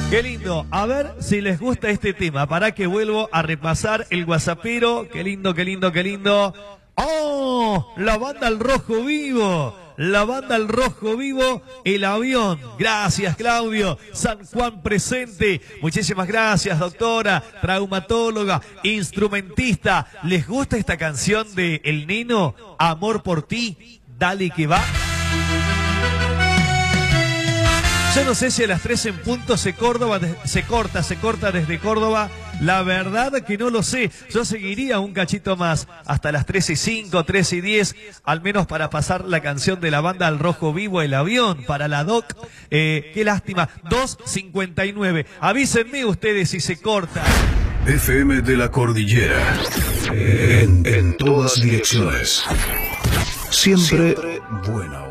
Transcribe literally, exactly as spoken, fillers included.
Qué lindo. A ver si les gusta este tema. Para que vuelvo a repasar el WhatsAppero. Qué lindo, qué lindo, qué lindo. ¡Oh! La banda El Rojo Vivo. La banda El Rojo Vivo, El Avión. Gracias, Claudio. San Juan presente. Muchísimas gracias, doctora, traumatóloga, instrumentista. ¿Les gusta esta canción de El Nino? Amor por ti, dale que va. Yo no sé si a las tres en punto se, Córdoba, se corta, se corta desde Córdoba. La verdad que no lo sé. Yo seguiría un cachito más hasta las tres y cinco, tres y diez, al menos para pasar la canción de la banda El Rojo Vivo, El Avión, para la doc. Eh, qué lástima. dos cincuenta y nueve. Avísenme ustedes si se corta. F M de la Cordillera. En, en todas direcciones. Siempre bueno.